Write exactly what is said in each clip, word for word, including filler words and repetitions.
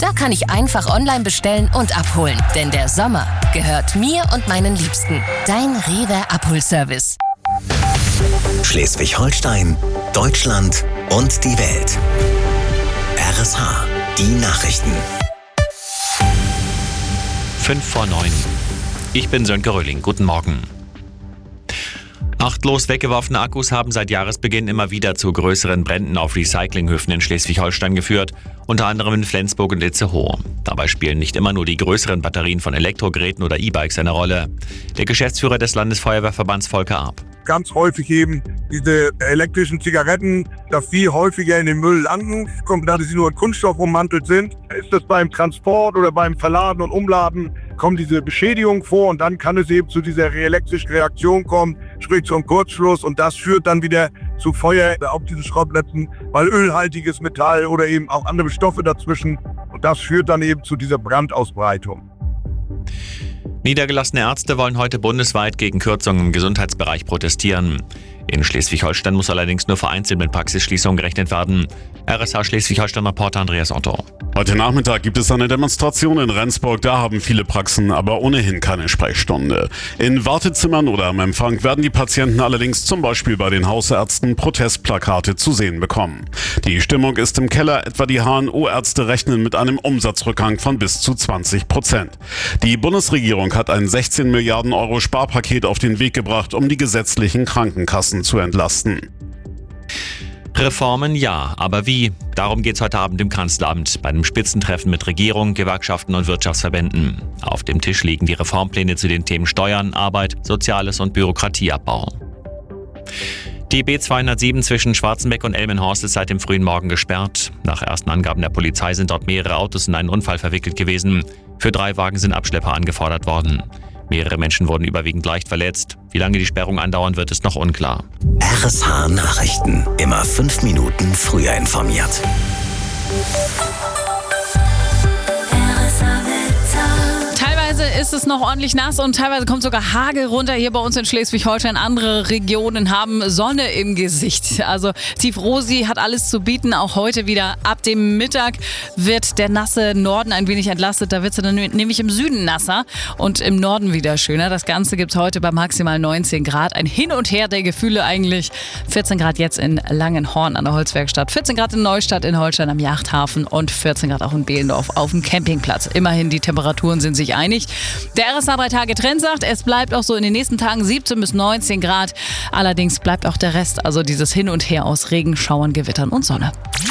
Da kann ich einfach online bestellen und abholen. Denn der Sommer gehört mir und meinen Liebsten. Dein Rewe Abholservice. Schleswig-Holstein, Deutschland und die Welt. R S H, die Nachrichten. Fünf vor neun. Ich bin Sönke Röhling. Guten Morgen. Achtlos weggeworfene Akkus haben seit Jahresbeginn immer wieder zu größeren Bränden auf Recyclinghöfen in Schleswig-Holstein geführt, unter anderem in Flensburg und Itzehoe. Dabei spielen nicht immer nur die größeren Batterien von Elektrogeräten oder E-Bikes eine Rolle. Der Geschäftsführer des Landesfeuerwehrverbands Volker Arp. Ganz häufig eben diese elektrischen Zigaretten, da viel häufiger in den Müll landen, kommt, da sie nur in Kunststoff ummantelt sind. Ist das beim Transport oder beim Verladen und Umladen, kommt diese Beschädigung vor und dann kann es eben zu dieser elektrischen Reaktion kommen, sprich zum Kurzschluss, und das führt dann wieder zu Feuer auf diesen Schrottplätzen, weil ölhaltiges Metall oder eben auch andere Stoffe dazwischen, und das führt dann eben zu dieser Brandausbreitung. Niedergelassene Ärzte wollen heute bundesweit gegen Kürzungen im Gesundheitsbereich protestieren. In Schleswig-Holstein muss allerdings nur vereinzelt mit Praxisschließungen gerechnet werden. R S H Schleswig-Holstein-Reporter Andreas Otto. Heute Nachmittag gibt es eine Demonstration in Rendsburg. Da haben viele Praxen aber ohnehin keine Sprechstunde. In Wartezimmern oder am Empfang werden die Patienten allerdings zum Beispiel bei den Hausärzten Protestplakate zu sehen bekommen. Die Stimmung ist im Keller. Etwa die H N O-Ärzte rechnen mit einem Umsatzrückgang von bis zu zwanzig Prozent. Die Bundesregierung hat ein sechzehn Milliarden Euro Sparpaket auf den Weg gebracht, um die gesetzlichen Krankenkassen zu entlasten. Reformen ja, aber wie? Darum geht's heute Abend im Kanzleramt bei einem Spitzentreffen mit Regierung, Gewerkschaften und Wirtschaftsverbänden. Auf dem Tisch liegen die Reformpläne zu den Themen Steuern, Arbeit, Soziales und Bürokratieabbau. Die B zweihundertsieben zwischen Schwarzenbeck und Elmenhorst ist seit dem frühen Morgen gesperrt. Nach ersten Angaben der Polizei sind dort mehrere Autos in einen Unfall verwickelt gewesen. Für drei Wagen sind Abschlepper angefordert worden. Mehrere Menschen wurden überwiegend leicht verletzt. Wie lange die Sperrung andauern wird, ist noch unklar. R S H Nachrichten. Immer fünf Minuten früher informiert. Teilweise ist es noch ordentlich nass und teilweise kommt sogar Hagel runter. Hier bei uns in Schleswig-Holstein, andere Regionen haben Sonne im Gesicht. Also Tief Rosi hat alles zu bieten, auch heute wieder. Ab dem Mittag wird der nasse Norden ein wenig entlastet. Da wird es dann nämlich im Süden nasser und im Norden wieder schöner. Das Ganze gibt es heute bei maximal neunzehn Grad. Ein Hin und Her der Gefühle eigentlich. vierzehn Grad jetzt in Langenhorn an der Holzwerkstatt, vierzehn Grad in Neustadt in Holstein am Yachthafen und vierzehn Grad auch in Behlendorf auf dem Campingplatz. Immerhin, die Temperaturen sind sich einig. Der R S H drei Tage Trend sagt, es bleibt auch so in den nächsten Tagen siebzehn bis neunzehn Grad. Allerdings bleibt auch der Rest, also dieses Hin und Her aus Regen, Schauern, Gewittern und Sonne.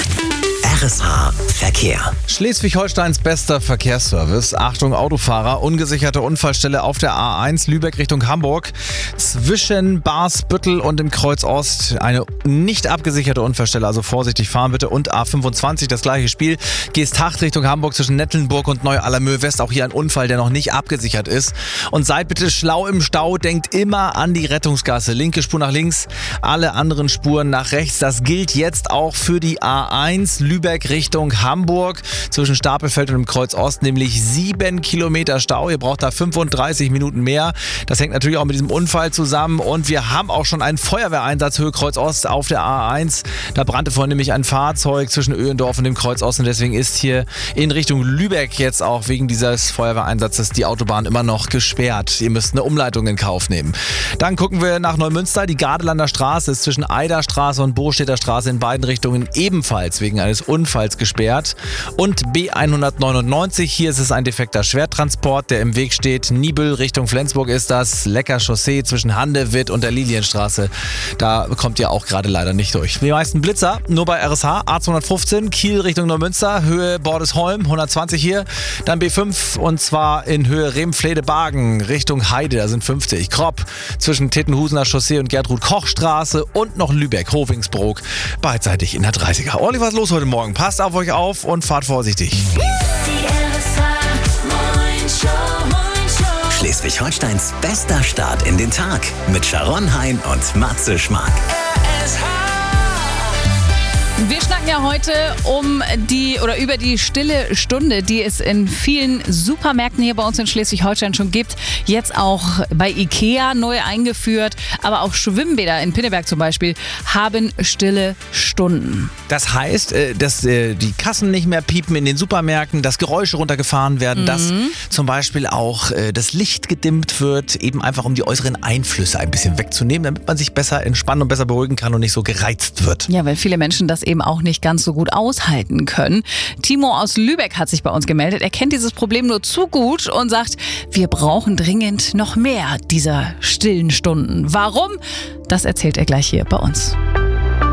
R S H Verkehr. Schleswig-Holsteins bester Verkehrsservice. Achtung Autofahrer, ungesicherte Unfallstelle auf der A eins Lübeck Richtung Hamburg. Zwischen Barsbüttel und dem Kreuz Ost eine nicht abgesicherte Unfallstelle, also vorsichtig fahren bitte. Und A fünfundzwanzig, das gleiche Spiel. Geesthacht Richtung Hamburg zwischen Nettelnburg und Neu-Allermöhe West. Auch hier ein Unfall, der noch nicht abgesichert ist. Und seid bitte schlau im Stau, denkt immer an die Rettungsgasse. Linke Spur nach links, alle anderen Spuren nach rechts. Das gilt jetzt auch für die A eins Lübeck Richtung Hamburg zwischen Stapelfeld und dem Kreuz Ost, nämlich sieben Kilometer Stau. Ihr braucht da fünfunddreißig Minuten mehr. Das hängt natürlich auch mit diesem Unfall zusammen und wir haben auch schon einen Feuerwehreinsatz Höhe Kreuz Ost auf der A eins. Da brannte vorhin nämlich ein Fahrzeug zwischen Öhendorf und dem Kreuz Ost und deswegen ist hier in Richtung Lübeck jetzt auch wegen dieses Feuerwehreinsatzes die Autobahn immer noch gesperrt. Ihr müsst eine Umleitung in Kauf nehmen. Dann gucken wir nach Neumünster. Die Gardelanda Straße ist zwischen Eiderstraße und Bostädter Straße in beiden Richtungen ebenfalls wegen eines Unfalls gesperrt. Und B hundertneunundneunzig, hier ist es ein defekter Schwertransport, der im Weg steht. Niebüll Richtung Flensburg ist das. Lecker Chaussee zwischen Handewitt und der Lilienstraße. Da kommt ihr auch gerade leider nicht durch. Die meisten Blitzer nur bei R S H. A zweihundertfünfzehn, Kiel Richtung Neumünster, Höhe Bordesholm, hundertzwanzig hier. Dann B fünf und zwar in Höhe Remflede-Bargen Richtung Heide, da sind fünfzig. Kropp zwischen Tittenhusener Chaussee und Gertrud-Koch-Straße und noch Lübeck, Hovingsbrook, beidseitig in der dreißiger. Ordentlich was los heute Morgen. Passt auf euch auf und fahrt vorsichtig. Schleswig-Holsteins bester Start in den Tag mit Sharon Hein und Matze Schmark. Wir schnacken ja heute um die oder über die stille Stunde, die es in vielen Supermärkten hier bei uns in Schleswig-Holstein schon gibt. Jetzt auch bei Ikea neu eingeführt, aber auch Schwimmbäder in Pinneberg zum Beispiel haben stille Stunden. Das heißt, äh, dass äh, die Kassen nicht mehr piepen in den Supermärkten, dass Geräusche runtergefahren werden, mhm. dass zum Beispiel auch äh, das Licht gedimmt wird, eben einfach um die äußeren Einflüsse ein bisschen wegzunehmen, damit man sich besser entspannen und besser beruhigen kann und nicht so gereizt wird. Ja, weil viele Menschen das eben auch nicht ganz so gut aushalten können. Timo aus Lübeck hat sich bei uns gemeldet. Er kennt dieses Problem nur zu gut und sagt, wir brauchen dringend noch mehr dieser stillen Stunden. Warum? Das erzählt er gleich hier bei uns.